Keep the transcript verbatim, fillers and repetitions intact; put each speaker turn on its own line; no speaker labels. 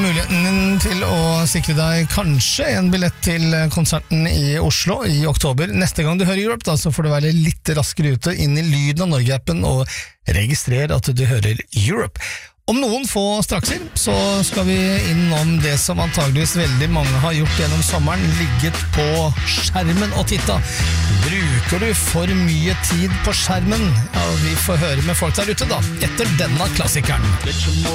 muligheten til å sikre deg kanskje en billett til konserten i Oslo i oktober. Neste gang du hører Europe, da, så får du være litt raskere ute inn i Lyden av Norge-appen og registrere at du hører Europe. Om noen få strakser så skal vi innom det som antageligvis veldig mange har gjort gjennom sommeren, ligget på skjermen og titta. Bruker du for mye tid på skjermen? Ja, vi får høre med folk der ute da, etter denne klassikeren.